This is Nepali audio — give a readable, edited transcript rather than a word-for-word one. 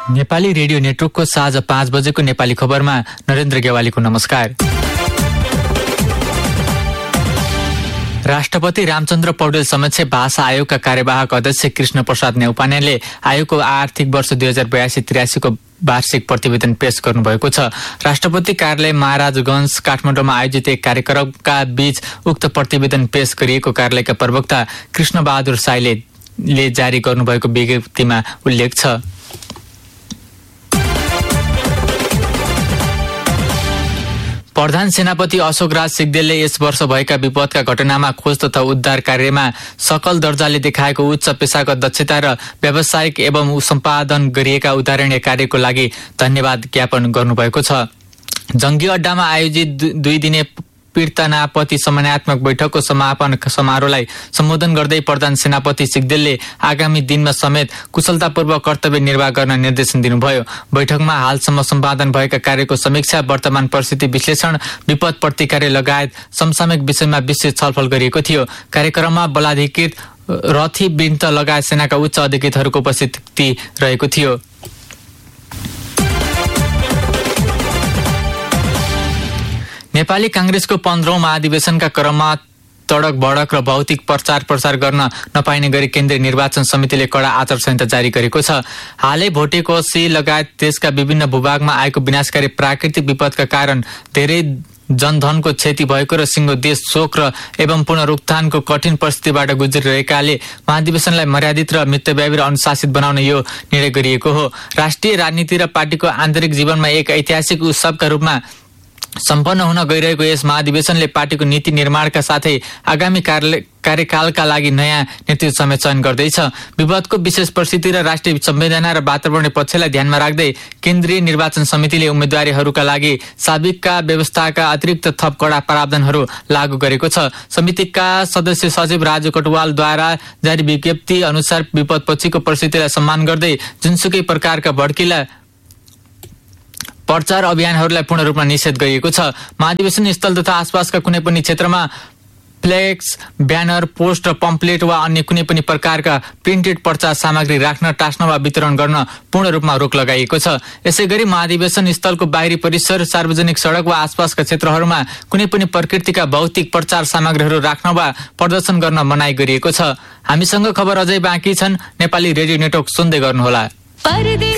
नेपाली रेडियो नेटवर्कको साँझ 5 बजेको नेपाली खबरमा नरेन्द्र गेवालीको नमस्कार। राष्ट्रपति रामचन्द्र पौडेल समक्ष भाषा आयोगका कार्यवाहक अध्यक्ष कृष्ण प्रसाद न्यौपानेले आयोगको आर्थिक वर्ष 2082-83 को वार्षिक प्रतिवेदन पेश गर्नुभएको छ। राष्ट्रपति कार्यालय महाराजगंज काठमाडौँमा आयोजित एक कार्यक्रमका बीच उक्त प्रतिवेदन पेश गरिएको कार्यालयका प्रवक्ता कृष्ण बहादुर साईले जारी गर्नुभएको विज्ञप्तिमा उल्लेख छ। प्रधान सेनापति अशोकराज सिग्देलले यस वर्ष भएका विपदका घटनामा खोज तथा उद्धार कार्यमा सकल दर्जाले देखाएको उच्च पेशागत दक्षता र व्यावसायिक एवं सम्पादन गरिएका उदाहरणीय कार्यको लागि धन्यवाद ज्ञापन गर्नुभएको छ। जंगी अड्डामा आयोजित 2 दिने पीर्तनापति सम्मानात्मक बैठकको समापन समारोहलाई सम्बोधन गर्दै प्रधान सेनापति सिग्देलले आगामी दिनमा समेत कुशलतापूर्वक कर्तव्य निर्वाह गर्न निर्देशन दिनुभयो। बैठकमा हालसम्म सम्पादन भएका कार्यको समीक्षा, वर्तमान परिस्थिति विश्लेषण, विपद प्रतिकार लगायत समसामयिक विषयमा विशेष छलफल गरिएको थियो। कार्यक्रममा बलाधिकृत, रथी वृन्त लगायत सेनाका उच्च अधिकृतहरूको उपस्थिति रहेको थियो। नेपाली कांग्रेसको 15औं महाधिवेशनका क्रममा तडक भडक र भौतिक प्रचार गर्न नपाइने गरी केन्द्रीय निर्वाचन समितिले कडा आचार संहिता जारी गरेको छ। हालै भोटेकोशी लगायत देशका विभिन्न भूभागमा आएको विनाशकारी प्राकृतिक विपदका कारण धेरै जनधनको क्षति भएको र सिंगो देश शोक र एवं पुनरुत्थानको कठिन परिस्थितिबाट गुज्रिरहेकाले महाधिवेशनलाई मर्यादित र मितव्ययी र अनुशासित बनाउन यो निर्णय गरिएको हो। राष्ट्रिय राजनीति र पार्टीको आन्तरिक जीवनमा एक ऐतिहासिक उत्सवका रूपमा सम्पन्न हुन गइरहेको यस महाधिवेशनले पार्टीको नीति निर्माणका साथै आगामी कार्यकालका लागि नयाँ नेतृत्व समेत चयन गर्दैछ। विपदको विशेष परिस्थिति र राष्ट्रिय संवेदना र वातावरणीय पक्षलाई ध्यानमा राख्दै केन्द्रीय निर्वाचन समितिले उम्मेदवारीहरूका लागि साबिकका व्यवस्थाका अतिरिक्त थप कडा प्रावधानहरू लागू गरेको छ। समितिका सदस्य सचिव राजु कटुवालद्वारा जारी विज्ञप्ति अनुसार विपदपछिको परिस्थितिलाई सम्मान गर्दै जुनसुकै प्रकारका भड्किला प्रचार अभियानहरूलाई पूर्ण रूपमा निषेध गरिएको छ। महाधिवेशन स्थल तथा आसपासका कुनै पनि क्षेत्रमा फ्लेक्स, ब्यानर, पोस्ट र पम्पलेट वा अन्य कुनै पनि प्रकारका प्रिन्टेड प्रचार सामग्री राख्न, टास्न वा वितरण गर्न पूर्ण रूपमा रोक लगाइएको छ। यसैगरी महाधिवेशन स्थलको बाहिरी परिसर, सार्वजनिक सडक वा आसपासका क्षेत्रहरूमा कुनै पनि प्रकृतिका भौतिक प्रचार सामग्रीहरू राख्न वा प्रदर्शन गर्न मनाइ गरिएको छ। हामीसँग खबर अझै बाँकी छन्। नेपाली रेडियो नेटवर्क सुन्दै गर्नुहोला।